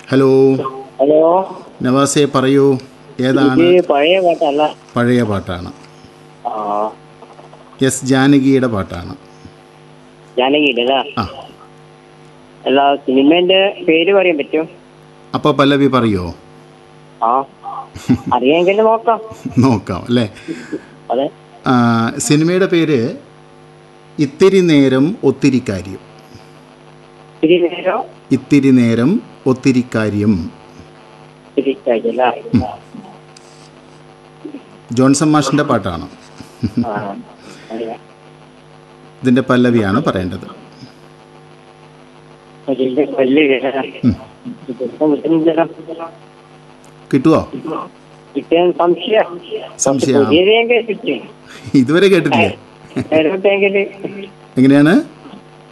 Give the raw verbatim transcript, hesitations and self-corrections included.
Hello hello നവാസെ, പറയൂ. ഏതാണ്? ഇത് പഴയ പാട്ടല്ല. പഴയ പാട്ടാണ്. ആ എസ് ജാനകിയുടെ പാട്ടാണ്. ജാനകിയുടെ ആ അല്ല, സിനിമേന്റെ പേര് പറയാൻ പറ്റുമോ? അപ്പോൾ പല്ലവി പറയോ? ആ അറിയാമെങ്കിൽ നോക്കാം. നോക്കാം അല്ലേ. അതെ. ആ, സിനിമയുടെ പേര് ഇത്തിരി നേരം ഒത്തിരി കാര്യം. ഇത്തിരി നേരം ഇത്തിരി നേരം ഒത്തിരി കാര്യം. ഇത്തിരി കാര്യല്ല. ജോൺസൺ മാഷിൻ്റെ പാട്ടാണ്. ആ, അറിയാം. ഇതിൻ്റെ പല്ലവിയാണ് പറയേണ്ടത്. ഇതിന്റെ പല്ല് കിട്ടുമോ? കിട്ടിയ സംശയം സംശയം പുതിയതെങ്കിൽ കിട്ടി. ഇതുവരെ കേട്ടിട്ടില്ല. നേരത്തെങ്കിൽ എങ്ങനെയാണ്?